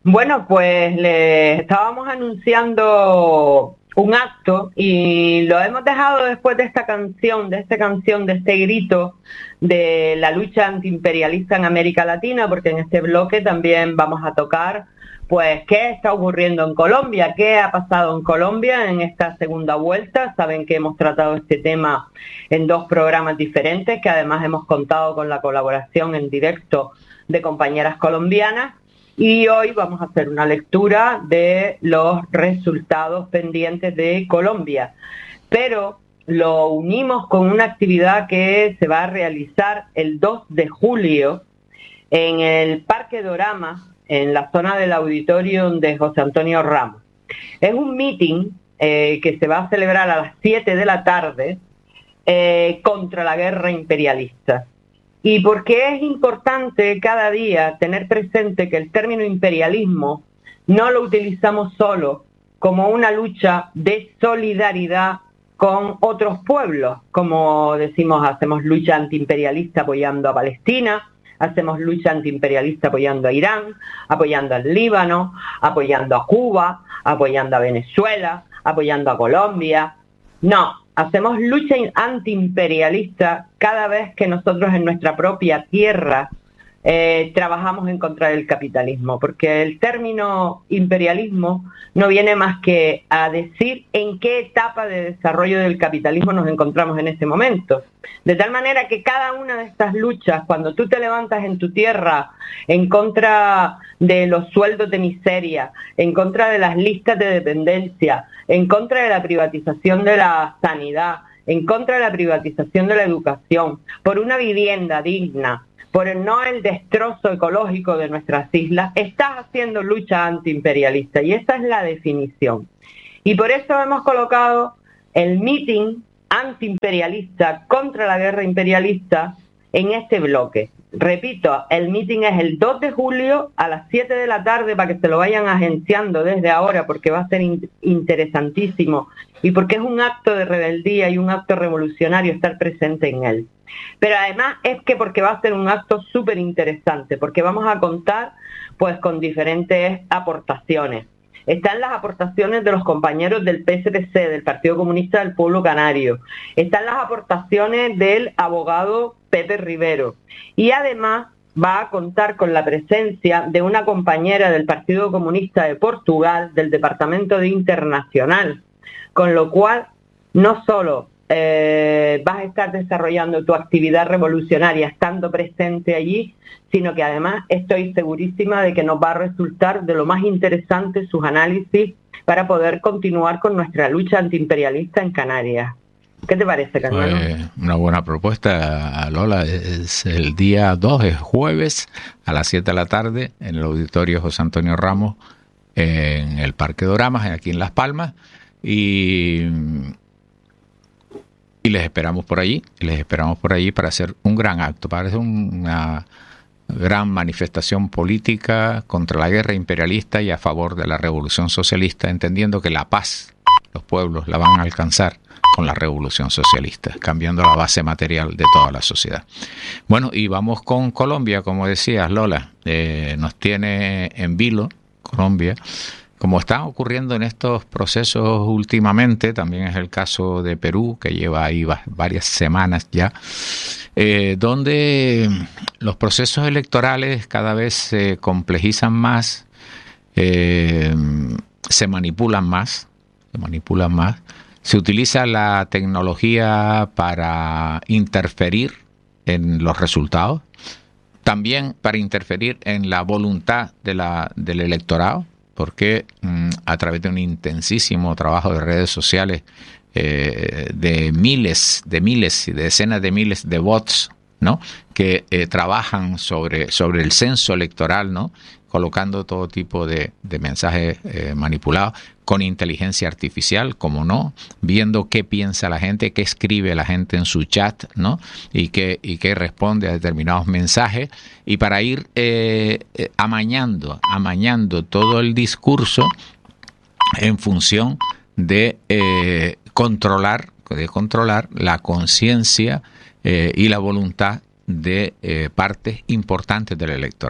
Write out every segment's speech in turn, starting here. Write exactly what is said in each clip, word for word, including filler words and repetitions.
Bueno, pues le estábamos anunciando un acto y lo hemos dejado después de esta canción, de esta canción, de este grito de la lucha antiimperialista en América Latina, porque en este bloque también vamos a tocar pues qué está ocurriendo en Colombia, qué ha pasado en Colombia en esta segunda vuelta. Saben que hemos tratado este tema en dos programas diferentes, que además hemos contado con la colaboración en directo de compañeras colombianas. Y hoy vamos a hacer una lectura de los resultados pendientes de Colombia. Pero lo unimos con una actividad que se va a realizar el dos de julio en el Parque Dorama, en la zona del auditorio de José Antonio Ramos. Es un meeting eh, que se va a celebrar a las siete de la tarde eh, contra la guerra imperialista. Y porque es importante cada día tener presente que el término imperialismo no lo utilizamos solo como una lucha de solidaridad con otros pueblos, como decimos, hacemos lucha antiimperialista apoyando a Palestina, hacemos lucha antiimperialista apoyando a Irán, apoyando al Líbano, apoyando a Cuba, apoyando a Venezuela, apoyando a Colombia. No, hacemos lucha antiimperialista cada vez que nosotros en nuestra propia tierra eh, trabajamos en contra del capitalismo, porque el término imperialismo no viene más que a decir en qué etapa de desarrollo del capitalismo nos encontramos en este momento. De tal manera que cada una de estas luchas, cuando tú te levantas en tu tierra en contra de los sueldos de miseria, en contra de las listas de dependencia, en contra de la privatización de la sanidad, en contra de la privatización de la educación, por una vivienda digna, por el no el destrozo ecológico de nuestras islas, estás haciendo lucha antiimperialista, y esa es la definición. Y por eso hemos colocado el meeting antiimperialista contra la guerra imperialista en este bloque. Repito, el meeting es el dos de julio a las siete de la tarde, para que se lo vayan agenciando desde ahora, porque va a ser in- interesantísimo y porque es un acto de rebeldía y un acto revolucionario estar presente en él. Pero además es que porque va a ser un acto súper interesante, porque vamos a contar pues con diferentes aportaciones. Están las aportaciones de los compañeros del P S P C, del Partido Comunista del Pueblo Canario. Están las aportaciones del abogado Pepe Rivero. Y además va a contar con la presencia de una compañera del Partido Comunista de Portugal, del Departamento de Internacional. Con lo cual, no solo eh, vas a estar desarrollando tu actividad revolucionaria estando presente allí, sino que además estoy segurísima de que nos va a resultar de lo más interesante sus análisis para poder continuar con nuestra lucha antiimperialista en Canarias. ¿Qué te parece, Carmelo? Pues una buena propuesta, Lola. Es el día dos, es jueves, a las siete de la tarde, en el auditorio José Antonio Ramos, en el Parque Doramas, aquí en Las Palmas, y, y les esperamos por allí, les esperamos por allí para hacer un gran acto. Parece una gran manifestación política contra la guerra imperialista y a favor de la revolución socialista, entendiendo que la paz, los pueblos la van a alcanzar con la revolución socialista, cambiando la base material de toda la sociedad. Bueno, y vamos con Colombia, como decías, Lola. Eh, nos tiene en vilo Colombia, como están ocurriendo en estos procesos últimamente. También es el caso de Perú, que lleva ahí varias semanas ya, eh, donde los procesos electorales cada vez se complejizan más, eh, se manipulan más, se manipulan más. Se utiliza la tecnología para interferir en los resultados, también para interferir en la voluntad de la, del electorado, porque mmm, a través de un intensísimo trabajo de redes sociales, eh, de miles, de miles y de decenas de miles de bots, ¿no?, que eh, trabajan sobre, sobre el censo electoral, ¿no?, colocando todo tipo de, de mensajes eh, manipulados, con inteligencia artificial, como no, viendo qué piensa la gente, qué escribe la gente en su chat, ¿no?, y qué, y qué responde a determinados mensajes, y para ir eh, eh, amañando, amañando todo el discurso en función de eh, controlar, de controlar la conciencia eh, y la voluntad de eh, partes importantes del electorado.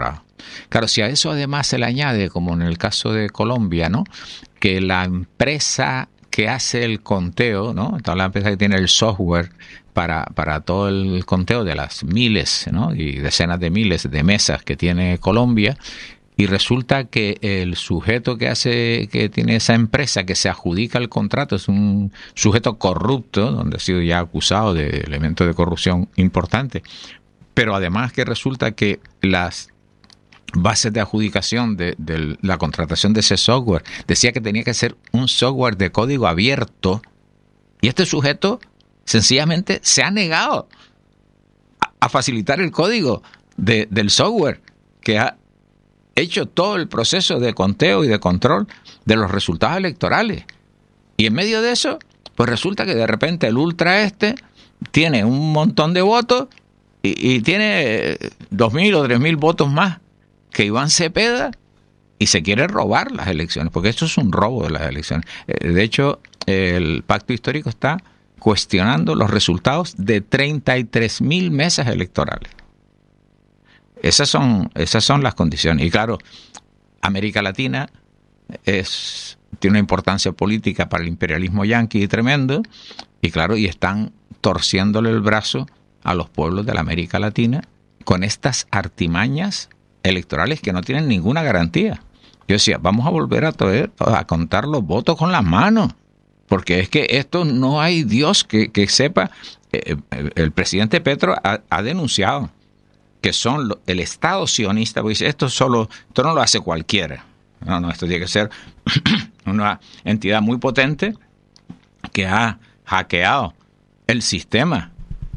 Claro, si a eso además se le añade, como en el caso de Colombia, ¿no?, que la empresa que hace el conteo, ¿no?, toda la empresa que tiene el software para, para todo el conteo de las miles, ¿no?, y decenas de miles de mesas que tiene Colombia, y resulta que el sujeto que hace, que tiene esa empresa que se adjudica el contrato es un sujeto corrupto, donde ha sido ya acusado de elementos de corrupción importantes, pero además que resulta que las bases de adjudicación de, de la contratación de ese software decía que tenía que ser un software de código abierto, y este sujeto sencillamente se ha negado a, a facilitar el código de, del software que ha hecho todo el proceso de conteo y de control de los resultados electorales. Y en medio de eso, pues resulta que de repente el ultra este tiene un montón de votos y, y tiene dos mil o tres mil votos más que Iván Cepeda, y se quiere robar las elecciones, porque esto es un robo de las elecciones. De hecho, el pacto histórico está cuestionando los resultados de treinta y tres mil mesas electorales. Esas son, esas son las condiciones. Y claro, América Latina es, tiene una importancia política para el imperialismo yanqui tremendo, y claro, y están torciéndole el brazo a los pueblos de la América Latina con estas artimañas electorales que no tienen ninguna garantía. Yo decía, vamos a volver a, traer, a contar los votos con las manos, porque es que esto no hay Dios que, que sepa. Eh, el presidente Petro ha, ha denunciado que son lo, el Estado sionista, porque dice, esto solo, esto no lo hace cualquiera. No, no, esto tiene que ser una entidad muy potente que ha hackeado el sistema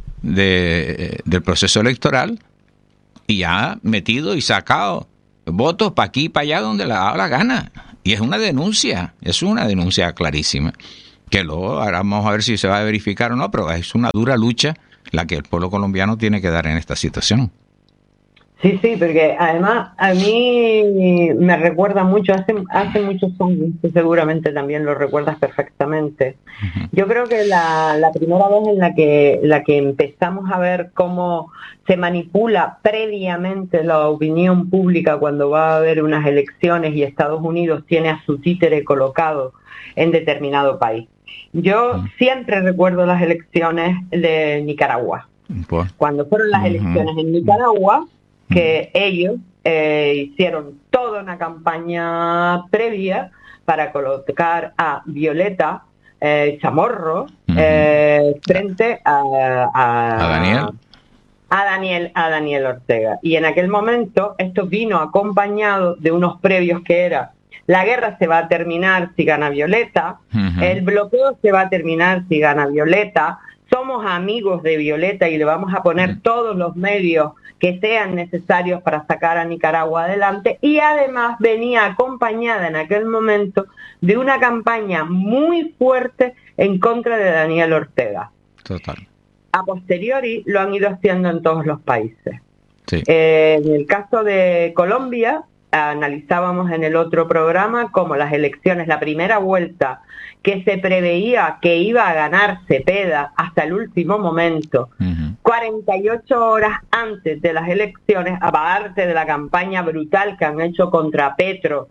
de, del proceso electoral y ha metido y sacado votos para aquí y para allá donde le da la gana. Y es una denuncia, es una denuncia clarísima, que luego ahora vamos a ver si se va a verificar o no, pero es una dura lucha la que el pueblo colombiano tiene que dar en esta situación. Sí, sí, porque además a mí me recuerda mucho, hace, hace muchos años, tú seguramente también lo recuerdas perfectamente. Uh-huh. Yo creo que la, la primera vez en la que, la que empezamos a ver cómo se manipula previamente la opinión pública cuando va a haber unas elecciones y Estados Unidos tiene a su títere colocado en determinado país. Yo uh-huh. siempre recuerdo las elecciones de Nicaragua. Uh-huh. Cuando fueron las uh-huh. elecciones en Nicaragua, que ellos eh, hicieron toda una campaña previa para colocar a Violeta eh, Chamorro uh-huh. eh, frente a, a, a Daniel a Daniel a Daniel Ortega, y en aquel momento esto vino acompañado de unos previos que era: la guerra se va a terminar si gana Violeta, uh-huh. el bloqueo se va a terminar si gana Violeta, somos amigos de Violeta y le vamos a poner uh-huh. todos los medios que sean necesarios para sacar a Nicaragua adelante, y además venía acompañada en aquel momento de una campaña muy fuerte en contra de Daniel Ortega. Total. A posteriori lo han ido haciendo en todos los países. Sí. Eh, en el caso de Colombia, analizábamos en el otro programa cómo las elecciones, la primera vuelta, que se preveía que iba a ganar Cepeda hasta el último momento, uh-huh. cuarenta y ocho horas antes de las elecciones, aparte de la campaña brutal que han hecho contra Petro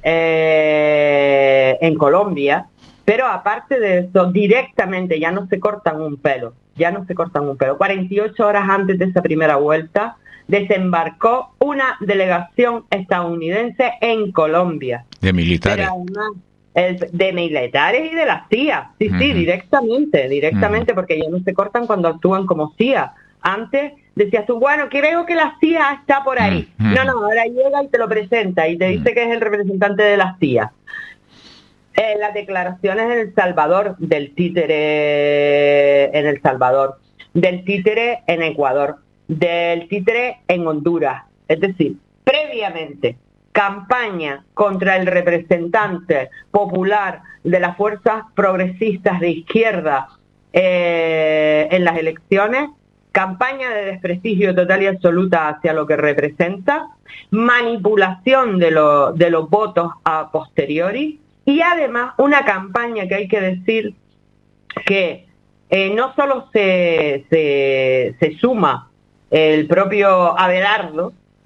eh, en Colombia, pero aparte de eso, directamente ya no se cortan un pelo, ya no se cortan un pelo. cuarenta y ocho horas antes de esa primera vuelta, desembarcó una delegación estadounidense en Colombia. De militares. Pero además, el, de militares y de la C I A. Sí, uh-huh. sí, directamente, directamente, uh-huh. porque ya no se cortan cuando actúan como C I A. Antes decías tú, bueno, creo que la C I A está por ahí. Uh-huh. No, no, ahora llega y te lo presenta y te dice uh-huh. que es el representante de la C I A. Eh, las declaraciones en El Salvador, del títere en El Salvador, del títere en Ecuador, del títere en Honduras. Es decir, previamente, campaña contra el representante popular de las fuerzas progresistas de izquierda eh, en las elecciones, campaña de desprestigio total y absoluta hacia lo que representa, manipulación de, lo, de los votos a posteriori, y además una campaña que hay que decir que eh, no solo se, se, se suma el propio Abelardo,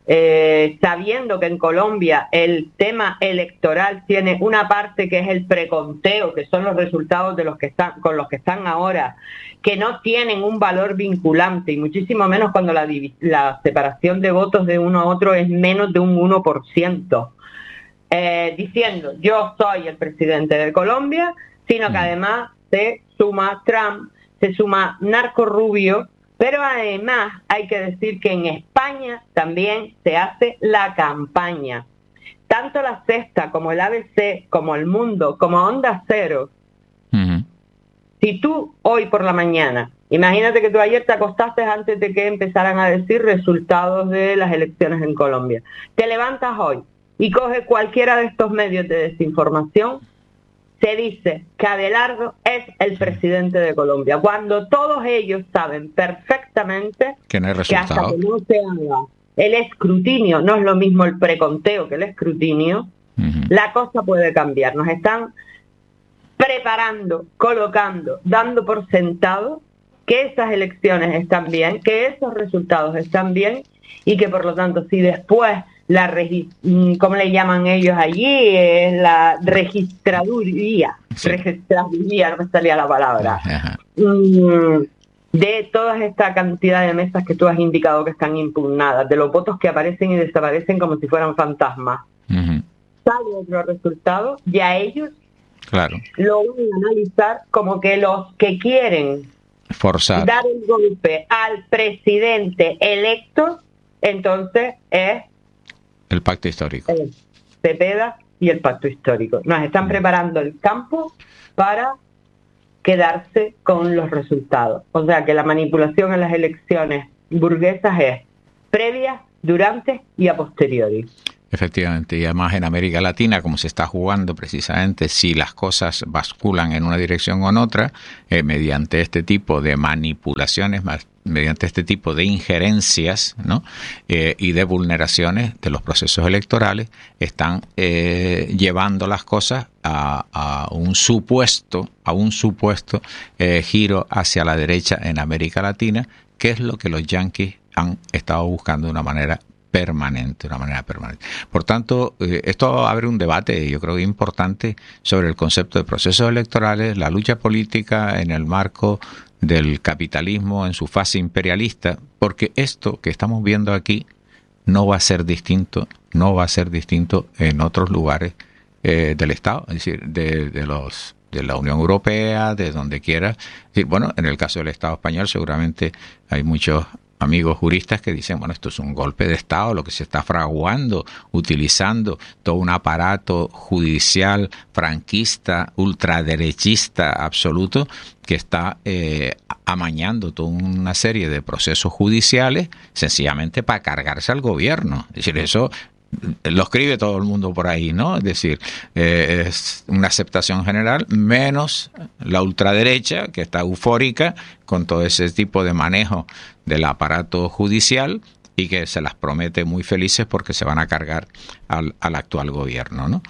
eh, sabiendo que en Colombia el tema electoral tiene una parte que es el preconteo, que son los resultados de los que están con los que están ahora, que no tienen un valor vinculante, y muchísimo menos cuando la, la separación de votos de uno a otro es menos de un uno por ciento. Eh, diciendo, yo soy el presidente de Colombia, sino que además se suma Trump, se suma Narco Rubio, pero además hay que decir que en España también se hace la campaña. Tanto La Sexta como el A B C, como El Mundo, como Onda Cero. Uh-huh. Si tú hoy por la mañana, imagínate que tú ayer te acostaste antes de que empezaran a decir resultados de las elecciones en Colombia, te levantas hoy y coges cualquiera de estos medios de desinformación, se dice que Abelardo es el presidente de Colombia, cuando todos ellos saben perfectamente que, no hay que hasta que no se haga el escrutinio, no es lo mismo el preconteo que el escrutinio, uh-huh. la cosa puede cambiar. Nos están preparando, colocando, dando por sentado que esas elecciones están bien, que esos resultados están bien, y que por lo tanto si después la regi- ¿cómo le llaman ellos allí? Es la registraduría, sí. registraduría, no me salía la palabra, uh-huh. de toda esta cantidad de mesas que tú has indicado que están impugnadas, de los votos que aparecen y desaparecen como si fueran fantasmas. Uh-huh. Sale otro resultado, ya ellos claro. lo van a analizar como que los que quieren forzar dar el golpe al presidente electo, entonces es el pacto histórico. El Cepeda y el pacto histórico. Nos están preparando el campo para quedarse con los resultados. O sea que la manipulación en las elecciones burguesas es previa, durante y a posteriori. Efectivamente, y además en América Latina, como se está jugando precisamente si las cosas basculan en una dirección o en otra, eh, mediante este tipo de manipulaciones, más, mediante este tipo de injerencias, ¿no? eh, y de vulneraciones de los procesos electorales, están eh, llevando las cosas a, a un supuesto, a un supuesto eh, giro hacia la derecha en América Latina, que es lo que los yanquis han estado buscando de una manera permanente, de una manera permanente. Por tanto, eh, esto abre un debate, yo creo que importante, sobre el concepto de procesos electorales, la lucha política en el marco del capitalismo en su fase imperialista, porque esto que estamos viendo aquí no va a ser distinto, no va a ser distinto en otros lugares eh, del Estado, es decir, de, de los de la Unión Europea, de donde quiera. Es decir, bueno, en el caso del Estado español seguramente hay muchos amigos juristas que dicen, bueno, esto es un golpe de Estado, lo que se está fraguando, utilizando todo un aparato judicial franquista, ultraderechista absoluto, que está eh, amañando toda una serie de procesos judiciales sencillamente para cargarse al gobierno. Es decir, eso lo escribe todo el mundo por ahí, ¿no? Es decir, eh, es una aceptación general, menos la ultraderecha, que está eufórica con todo ese tipo de manejo del aparato judicial y que se las promete muy felices porque se van a cargar al, al actual gobierno, ¿no?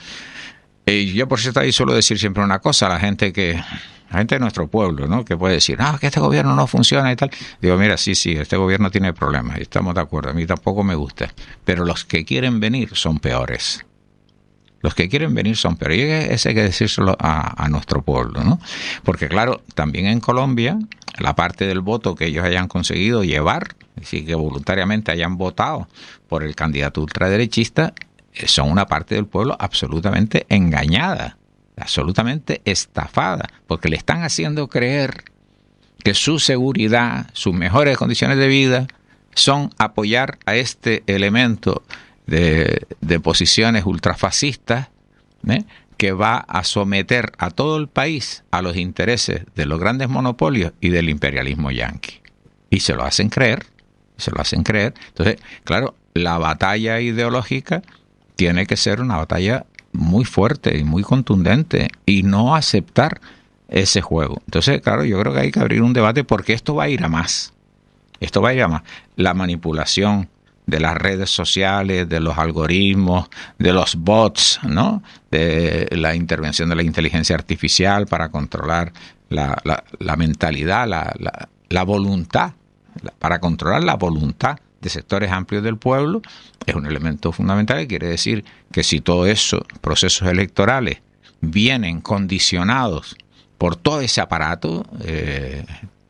Y yo, por cierto, ahí suelo decir siempre una cosa a la gente que... La gente de nuestro pueblo, ¿no? Que puede decir, ah, que este gobierno no funciona y tal. Digo, mira, sí, sí, este gobierno tiene problemas y estamos de acuerdo. A mí tampoco me gusta. Pero los que quieren venir son peores. Los que quieren venir son peores. Y eso hay que decírselo a, a nuestro pueblo, ¿no? Porque, claro, también en Colombia, la parte del voto que ellos hayan conseguido llevar, es decir, que voluntariamente hayan votado por el candidato ultraderechista, son una parte del pueblo absolutamente engañada, absolutamente estafada, porque le están haciendo creer que su seguridad, sus mejores condiciones de vida son apoyar a este elemento de, de posiciones ultrafascistas, ¿eh? que va a someter a todo el país a los intereses de los grandes monopolios y del imperialismo yanqui. Y se lo hacen creer, se lo hacen creer. Entonces, claro, la batalla ideológica tiene que ser una batalla muy fuerte y muy contundente y no aceptar ese juego. Entonces, claro, yo creo que hay que abrir un debate porque esto va a ir a más. Esto va a ir a más. La manipulación de las redes sociales, de los algoritmos, de los bots, ¿no? De la intervención de la inteligencia artificial para controlar la, la, la mentalidad, la, la, la voluntad, la, para controlar la voluntad de sectores amplios del pueblo, es un elemento fundamental, que quiere decir que si todo eso, procesos electorales, vienen condicionados por todo ese aparato eh,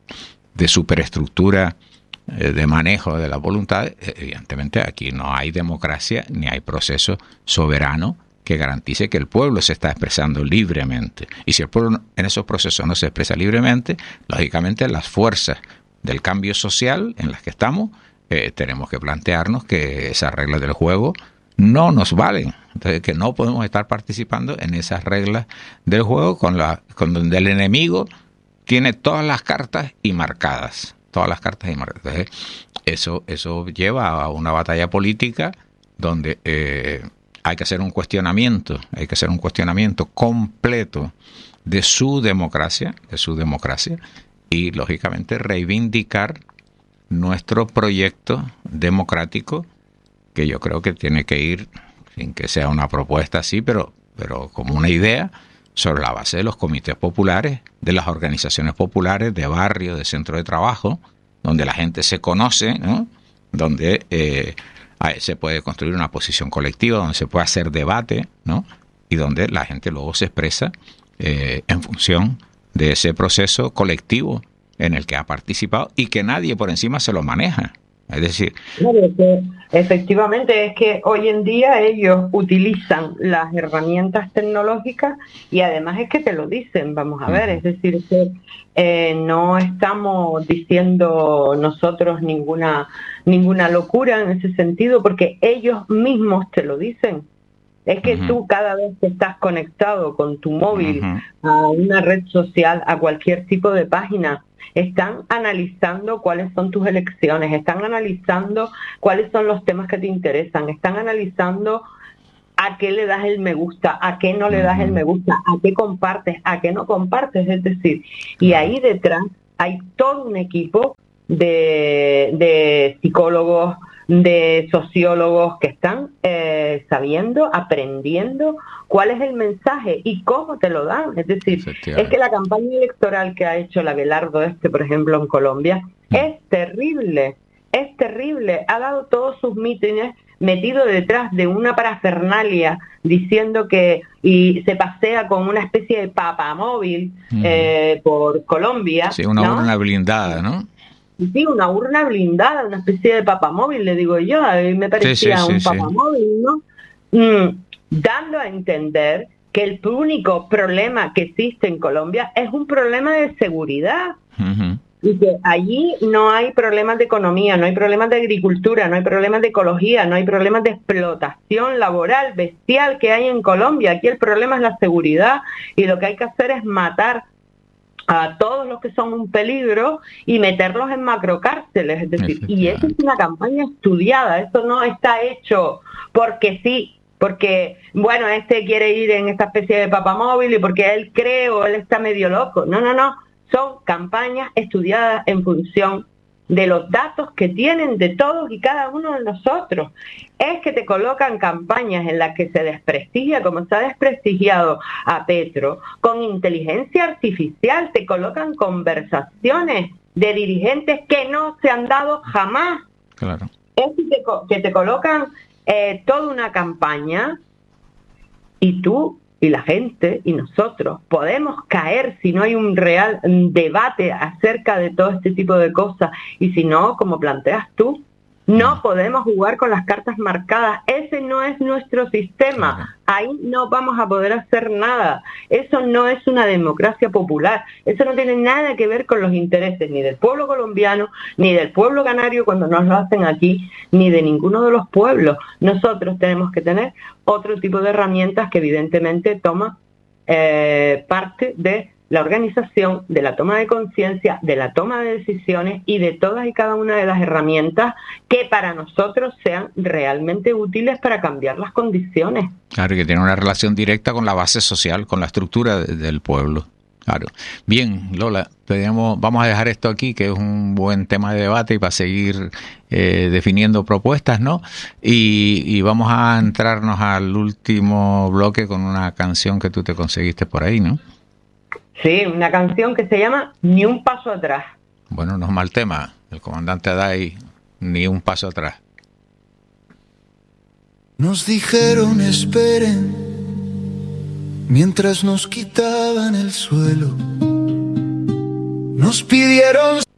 de superestructura eh, de manejo de la voluntad, evidentemente aquí no hay democracia ni hay proceso soberano que garantice que el pueblo se está expresando libremente. Y si el pueblo en esos procesos no se expresa libremente, lógicamente las fuerzas del cambio social en las que estamos, eh, tenemos que plantearnos que esas reglas del juego no nos valen. Entonces, que no podemos estar participando en esas reglas del juego con la con donde el enemigo tiene todas las cartas y marcadas. Todas las cartas y marcadas. Entonces, eso, eso lleva a una batalla política donde eh, hay que hacer un cuestionamiento, hay que hacer un cuestionamiento completo de su democracia, de su democracia, y lógicamente reivindicar nuestro proyecto democrático, que yo creo que tiene que ir, sin que sea una propuesta así, pero, pero como una idea, sobre la base de los comités populares, de las organizaciones populares, de barrio, de centro de trabajo, donde la gente se conoce, ¿no? Donde eh, se puede construir una posición colectiva, donde se puede hacer debate, ¿no? Y donde la gente luego se expresa eh, en función de ese proceso colectivo en el que ha participado y que nadie por encima se lo maneja. Es decir, efectivamente es que hoy en día ellos utilizan las herramientas tecnológicas y además es que te lo dicen, vamos a ver, es decir, que eh, no estamos diciendo nosotros ninguna ninguna locura en ese sentido, porque ellos mismos te lo dicen. Es que uh-huh. tú cada vez que estás conectado con tu móvil uh-huh. a una red social, a cualquier tipo de página, están analizando cuáles son tus elecciones, están analizando cuáles son los temas que te interesan, están analizando a qué le das el me gusta, a qué no le das el me gusta, a qué compartes, a qué no compartes, es decir, y ahí detrás hay todo un equipo de, de psicólogos, de sociólogos que están eh, sabiendo, aprendiendo cuál es el mensaje y cómo te lo dan. Es decir, es que la campaña electoral que ha hecho la Abelardo este, por ejemplo, en Colombia, mm. es terrible, es terrible. Ha dado todos sus mítines metido detrás de una parafernalia diciendo que, y se pasea con una especie de papamóvil mm. eh, por Colombia. Sí, una urna, ¿no?, blindada, ¿no? Sí, una urna blindada, una especie de papamóvil, le digo yo, a mí me parecía sí, sí, un sí, papamóvil, ¿no? Mm, dando a entender que el único problema que existe en Colombia es un problema de seguridad. Uh-huh. Y que allí no hay problemas de economía, no hay problemas de agricultura, no hay problemas de ecología, no hay problemas de explotación laboral bestial que hay en Colombia. Aquí el problema es la seguridad y lo que hay que hacer es matar a todos los que son un peligro y meterlos en macrocárceles, es decir, y eso es una campaña estudiada, eso no está hecho porque sí, porque, bueno, este quiere ir en esta especie de papamóvil y porque él cree o él está medio loco, no, no, no, son campañas estudiadas en función de los datos que tienen de todos y cada uno de nosotros. Es que te colocan campañas en las que se desprestigia, como se ha desprestigiado a Petro, con inteligencia artificial, te colocan conversaciones de dirigentes que no se han dado jamás. Claro. Es que te, que te colocan eh, toda una campaña y tú y la gente y nosotros podemos caer si no hay un real debate acerca de todo este tipo de cosas y si no, como planteas tú, no podemos jugar con las cartas marcadas. Ese no es nuestro sistema. Ahí no vamos a poder hacer nada. Eso no es una democracia popular. Eso no tiene nada que ver con los intereses ni del pueblo colombiano, ni del pueblo canario cuando nos lo hacen aquí, ni de ninguno de los pueblos. Nosotros tenemos que tener otro tipo de herramientas que evidentemente toma eh, parte de la organización, de la toma de conciencia, de la toma de decisiones y de todas y cada una de las herramientas que para nosotros sean realmente útiles para cambiar las condiciones. Claro, que tiene una relación directa con la base social, con la estructura de, del pueblo. Claro. Bien, Lola, tenemos, vamos a dejar esto aquí, que es un buen tema de debate y para seguir eh, definiendo propuestas, ¿no? Y, y vamos a entrarnos al último bloque con una canción que tú te conseguiste por ahí, ¿no? Sí, una canción que se llama Ni un paso atrás. Bueno, no es mal tema. El comandante Aday ni un paso atrás. Nos dijeron esperen mientras nos quitaban el suelo. Nos pidieron